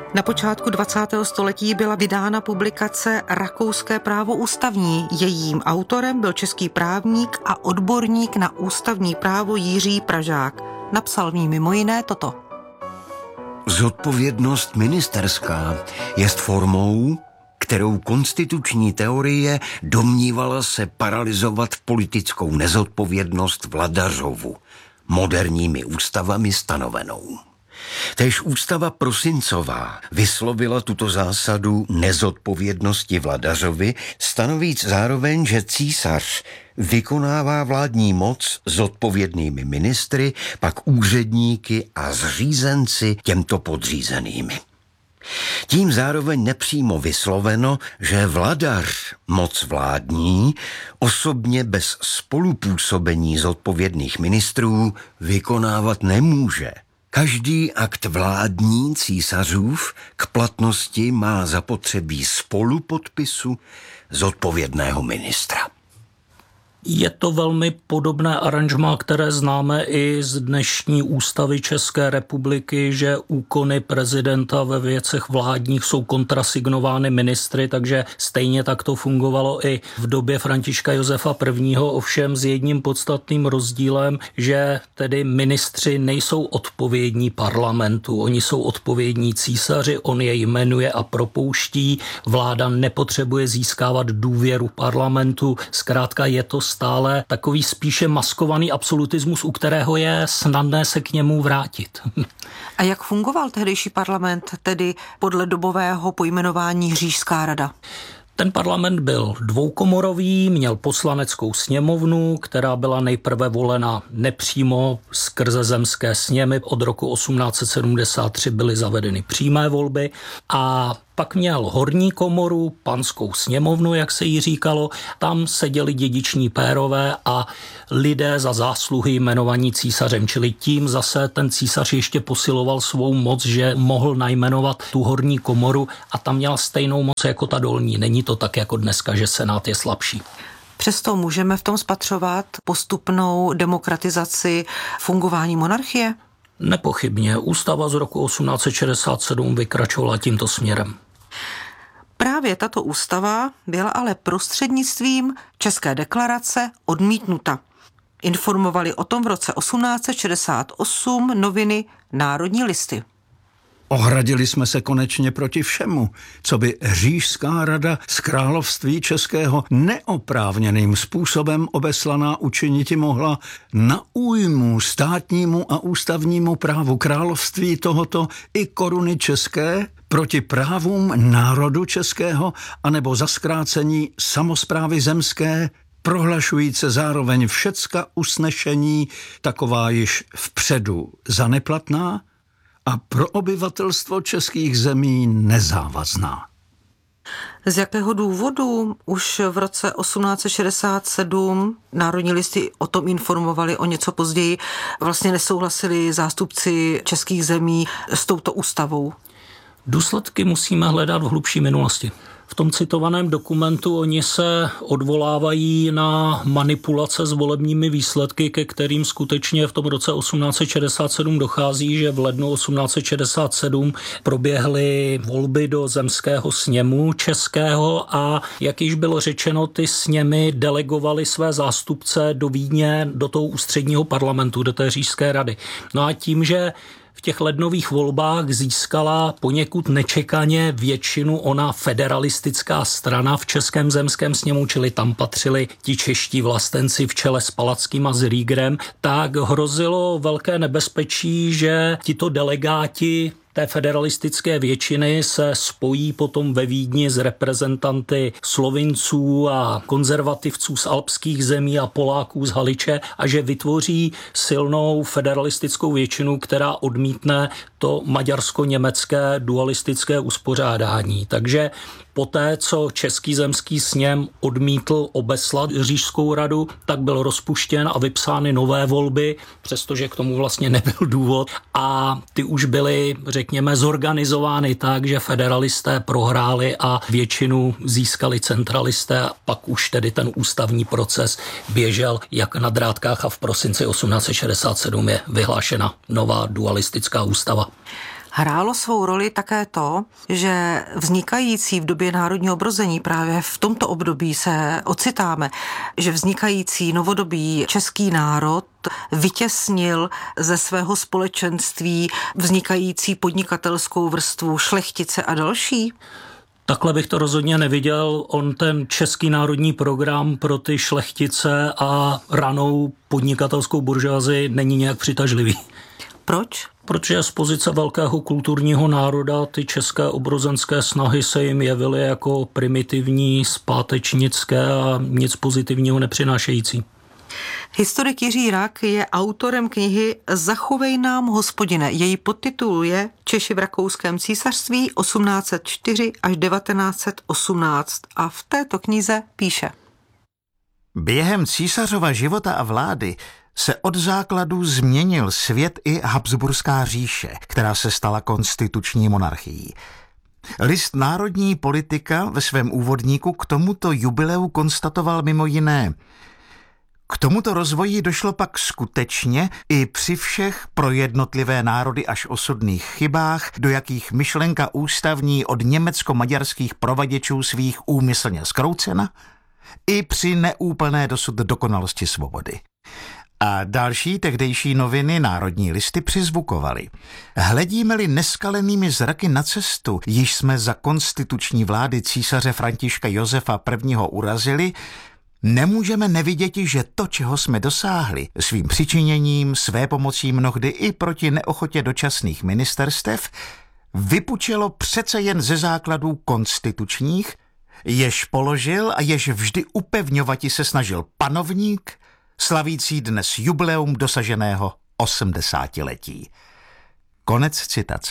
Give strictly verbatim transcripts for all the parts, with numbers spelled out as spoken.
Na počátku dvacátého století byla vydána publikace Rakouské právo ústavní. Jejím autorem byl český právník a odborník na ústavní právo Jiří Pražák. Napsal v ní mimo jiné toto. Zodpovědnost ministerská jest formou, kterou konstituční teorie domnívala se paralyzovat politickou nezodpovědnost vladařovu, moderními ústavami stanovenou. Též ústava prosincová vyslovila tuto zásadu nezodpovědnosti vladařovi, stanovíc zároveň, že císař vykonává vládní moc zodpovědnými ministry, pak úředníky a zřízenci těmto podřízenými. Tím zároveň nepřímo vysloveno, že vladař moc vládní osobně bez spolupůsobení zodpovědných ministrů vykonávat nemůže. Každý akt vládní císařův k platnosti má zapotřebí spolupodpisu zodpovědného ministra. Je to velmi podobné aranžmá, které známe i z dnešní ústavy České republiky, že úkony prezidenta ve věcech vládních jsou kontrasignovány ministry, takže stejně tak to fungovalo i v době Františka Josefa prvního, ovšem s jedním podstatným rozdílem, že tedy ministři nejsou odpovědní parlamentu, oni jsou odpovědní císaři, on je jmenuje a propouští, vláda nepotřebuje získávat důvěru parlamentu, zkrátka je to stále takový spíše maskovaný absolutismus, u kterého je snadné se k němu vrátit. A jak fungoval tehdejší parlament, tedy podle dobového pojmenování Říšská rada? Ten parlament byl dvoukomorový, měl poslaneckou sněmovnu, která byla nejprve volena nepřímo skrze zemské sněmy. Od roku osmnáct set sedmdesát tři byly zavedeny přímé volby a pak měl horní komoru, panskou sněmovnu, jak se jí říkalo. Tam seděli dědiční pérové a lidé za zásluhy jmenovaní císařem. Čili tím zase ten císař ještě posiloval svou moc, že mohl najmenovat tu horní komoru a tam měla stejnou moc jako ta dolní. Není to tak jako dneska, že senát je slabší. Přesto můžeme v tom spatřovat postupnou demokratizaci fungování monarchie? Nepochybně. Ústava z roku osmnáct set šedesát sedm vykračovala tímto směrem. Právě tato ústava byla ale prostřednictvím České deklarace odmítnuta. Informovali o tom v roce osmnáct set šedesát osm noviny Národní listy. Ohradili jsme se konečně proti všemu, co by Říšská rada z království českého neoprávněným způsobem obeslaná učiniti mohla na újmu státnímu a ústavnímu právu království tohoto i koruny české, proti právům národu českého, anebo za zkrácení samosprávy zemské, prohlašujíce zároveň všecka usnešení, taková již vpředu za neplatná, a pro obyvatelstvo českých zemí nezávazná. Z jakého důvodu už v roce osmnáct set šedesát sedm Národní listy o tom informovali, o něco později vlastně nesouhlasili zástupci českých zemí s touto ústavou? Důsledky musíme hledat v hlubší minulosti. V tom citovaném dokumentu oni se odvolávají na manipulace s volebními výsledky, ke kterým skutečně v tom roce osmnáct set šedesát sedm dochází, že v lednu osmnáct set šedesát sedm proběhly volby do zemského sněmu českého a jak již bylo řečeno, ty sněmy delegovaly své zástupce do Vídně, do toho ústředního parlamentu, do té Říšské rady. No a tím, že v těch lednových volbách získala poněkud nečekaně většinu ona federalistická strana v Českém zemském sněmu, čili tam patřili ti čeští vlastenci v čele s Palackým a s Riegerem, tak hrozilo velké nebezpečí, že tito delegáti té federalistické většiny se spojí potom ve Vídni s reprezentanty Slovinců a konzervativců z alpských zemí a Poláků z Haliče a že vytvoří silnou federalistickou většinu, která odmítne to maďarsko-německé dualistické uspořádání. Takže poté, co Český zemský sněm odmítl obeslat Říšskou radu, tak byl rozpuštěn a vypsány nové volby, přestože k tomu vlastně nebyl důvod a ty už byly, řekněme, zorganizovány tak, že federalisté prohráli a většinu získali centralisté a pak už tedy ten ústavní proces běžel jak na drátkách a v prosinci osmnáct set šedesát sedm je vyhlášena nová dualistická ústava. Hrálo svou roli také to, že vznikající v době národního obrození, právě v tomto období se ocitáme, že vznikající novodobý český národ vytěsnil ze svého společenství vznikající podnikatelskou vrstvu, šlechtice a další? Takhle bych to rozhodně neviděl. On ten český národní program pro ty šlechtice a ranou podnikatelskou buržoazii není nějak přitažlivý. Proč? Protože z pozice velkého kulturního národa ty české obrozenské snahy se jim jevily jako primitivní, zpátečnické a nic pozitivního nepřinášející. Historik Jiří Rak je autorem knihy Zachovej nám, Hospodine. Její podtitul je Češi v Rakouském císařství osmnáct set čtyři až devatenáct set osmnáct a v této knize píše. Během císařova života a vlády se od základů změnil svět i Habsburská říše, která se stala konstituční monarchií. List Národní politika ve svém úvodníku k tomuto jubileu konstatoval mimo jiné: K tomuto rozvoji došlo pak skutečně i při všech pro jednotlivé národy až osudných chybách, do jakých myšlenka ústavní od německo-maďarských provaděčů svých úmyslně zkroucena, i při neúplné dosud dokonalosti svobody. A další tehdejší noviny Národní listy přizvukovaly. Hledíme-li neskalenými zraky na cestu, již jsme za konstituční vlády císaře Františka Josefa I. urazili, nemůžeme neviděti, že to, čeho jsme dosáhli, svým přičiněním, své pomocí mnohdy i proti neochotě dočasných ministerstev, vypučilo přece jen ze základů konstitučních, jež položil a jež vždy upevňovati se snažil panovník, slavící dnes jubileum dosaženého osmdesátiletí. Konec citace.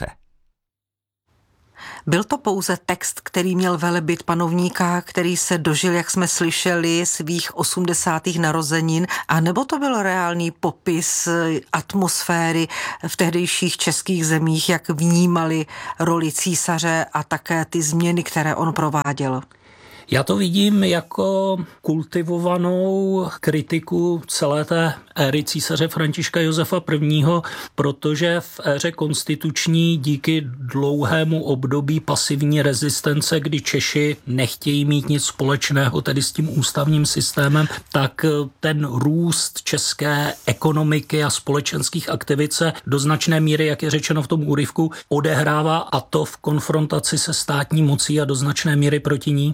Byl to pouze text, který měl velebit panovníka, který se dožil, jak jsme slyšeli, svých osmdesátých narozenin, a nebo to byl reálný popis atmosféry v tehdejších českých zemích, jak vnímali roli císaře a také ty změny, které on prováděl? Já to vidím jako kultivovanou kritiku celé té éry císaře Františka Josefa I., protože v éře konstituční díky dlouhému období pasivní rezistence, kdy Češi nechtějí mít nic společného tedy s tím ústavním systémem, tak ten růst české ekonomiky a společenských aktivit se do značné míry, jak je řečeno v tom úryvku, odehrává, a to v konfrontaci se státní mocí a do značné míry proti ní.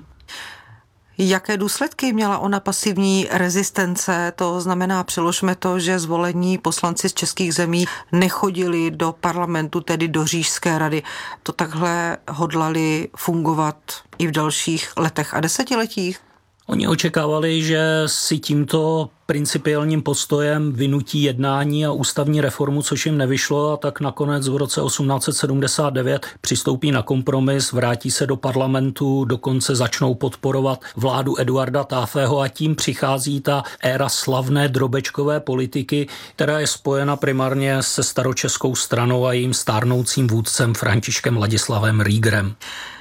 Jaké důsledky měla ona pasivní rezistence? To znamená, přeložme to, že zvolení poslanci z českých zemí nechodili do parlamentu, tedy do Říšské rady. To takhle hodlali fungovat i v dalších letech a desetiletích? Oni očekávali, že si tímto principiálním postojem vynutí jednání a ústavní reformu, což jim nevyšlo, a tak nakonec v roce osmnáct set sedmdesát devět přistoupí na kompromis, vrátí se do parlamentu, dokonce začnou podporovat vládu Eduarda Taafého a tím přichází ta éra slavné drobečkové politiky, která je spojena primárně se staročeskou stranou a jejím stárnoucím vůdcem Františkem Ladislavem Riegerem.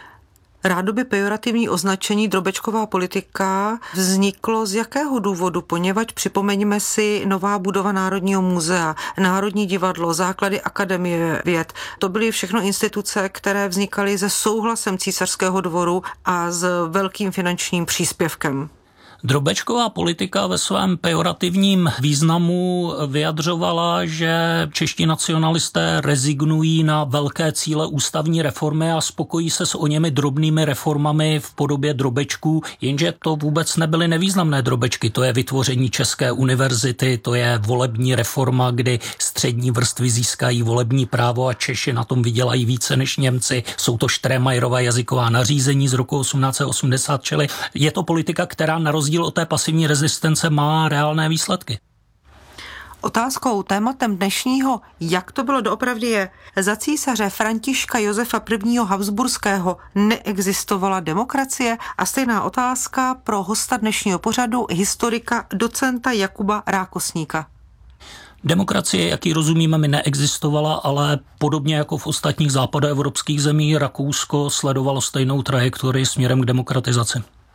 Rádoby pejorativní označení drobečková politika vzniklo z jakého důvodu? Poněvadž připomeňme si nová budova Národního muzea, Národní divadlo, základy Akademie věd. To byly všechno instituce, které vznikaly se souhlasem císařského dvoru a s velkým finančním příspěvkem. Drobečková politika ve svém pejorativním významu vyjadřovala, že čeští nacionalisté rezignují na velké cíle ústavní reformy a spokojí se s o němi drobnými reformami v podobě drobečků, jenže to vůbec nebyly nevýznamné drobečky. To je vytvoření České univerzity, to je volební reforma, kdy střední vrstvy získají volební právo a Češi na tom vydělají více než Němci. Jsou to Štremajerova jazyková nařízení z roku osmnáct set osmdesát, čili je to politika, která na rozdíl od té pasivní rezistence má reálné výsledky. Otázkou, tématem dnešního, jak to bylo doopravdy je, za císaře Františka Josefa I. Habsburského neexistovala demokracie? A stejná otázka pro hosta dnešního pořadu, historika docenta Jakuba Rákosníka. Demokracie, jak ji rozumíme, mi neexistovala, ale podobně jako v ostatních západoevropských zemích Rakousko sledovalo stejnou trajektorii směrem k demokratizaci.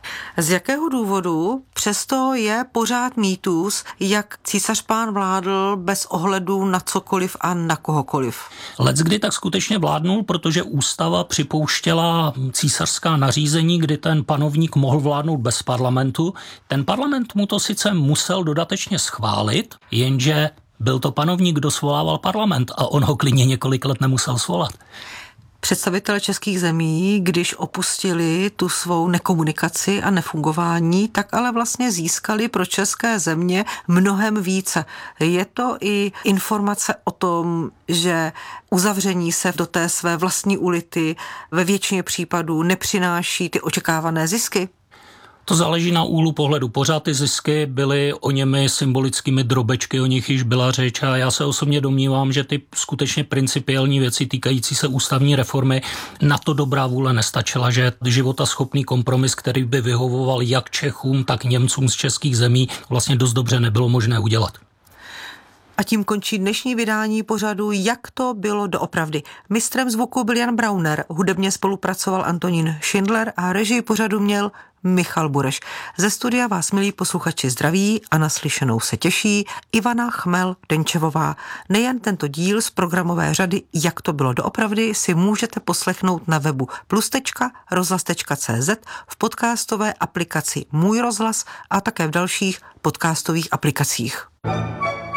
Z jakého důvodu přesto je pořád mýtus, jak císař pán vládl bez ohledu na cokoliv a na kohokoliv? Leckdy tak skutečně vládnul, protože ústava připouštěla císařská nařízení, kdy ten panovník mohl vládnout bez parlamentu. Ten parlament mu to sice musel dodatečně schválit, jenže byl to panovník, kdo svolával parlament a on ho klidně několik let nemusel svolat. Představitelé českých zemí, když opustili tu svou nekomunikaci a nefungování, tak ale vlastně získali pro české země mnohem více. Je to i informace o tom, že uzavření se do té své vlastní ulity ve většině případů nepřináší ty očekávané zisky? To záleží na úhlu pohledu. Pořád ty zisky byly o němi symbolickými drobečky, o nich již byla řeč a já se osobně domnívám, že ty skutečně principiální věci týkající se ústavní reformy na to dobrá vůle nestačila, že životaschopný kompromis, který by vyhovoval jak Čechům, tak Němcům z českých zemí, vlastně dost dobře nebylo možné udělat. A tím končí dnešní vydání pořadu Jak to bylo doopravdy. Mistrem zvuku byl Jan Brauner, hudebně spolupracoval Antonín Schindler a režii pořadu měl Michal Bureš. Ze studia vás, milí posluchači, zdraví a naslyšenou se těší Ivana Chmel-Denčevová. Nejen tento díl z programové řady Jak to bylo doopravdy si můžete poslechnout na webu plus tečka rozhlas tečka cé zet, v podcastové aplikaci Můj rozhlas a také v dalších podcastových aplikacích.